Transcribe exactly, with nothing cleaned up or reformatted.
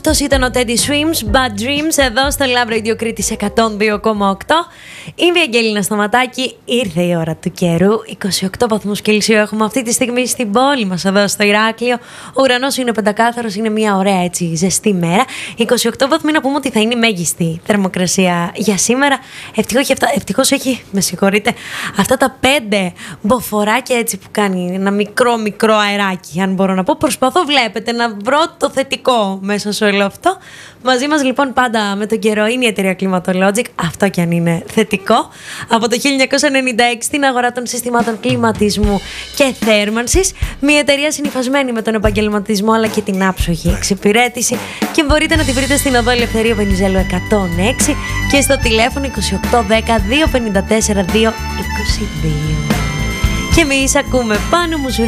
Αυτός ήταν ο Teddy Swims, Bad Dreams, εδώ στο Love Radio Κρήτης εκατόν δύο κόμμα οκτώ. Είμαι η Αγγέλινα Σταματάκη, ήρθε η ώρα του καιρού. είκοσι οκτώ βαθμούς Κελσίου έχουμε αυτή τη στιγμή στην πόλη μας, εδώ στο Ηράκλειο. Ο ουρανός είναι πεντακάθαρος, είναι μια ωραία έτσι ζεστή μέρα. είκοσι οκτώ βαθμοί, να πούμε ότι θα είναι η μέγιστη θερμοκρασία για σήμερα. Ευτυχώς, ευτυχώς έχει, με συγχωρείτε, αυτά τα πέντε μποφοράκια έτσι που κάνει ένα μικρό μικρό αεράκι, αν μπορώ να πω. Προσπαθώ, βλέπετε, να βρω το θετικό μέσα σε όλο αυτό. Μαζί μας λοιπόν πάντα με τον καιρό είναι η εταιρεία Climatologic, αυτό κι αν είναι θετικό. Από το χίλια εννιακόσια ενενήντα έξι στην αγορά των συστημάτων κλιματισμού και θέρμανσης. Μια εταιρεία συνυφασμένη με τον επαγγελματισμό αλλά και την άψογη εξυπηρέτηση. Και μπορείτε να τη βρείτε στην οδό Ελευθερίου Βενιζέλου εκατόν έξι και στο τηλέφωνο είκοσι οκτώ δέκα δύο πενήντα τέσσερα δύο είκοσι δύο. Και εμείς ακούμε Πάνω Μουζουράκη.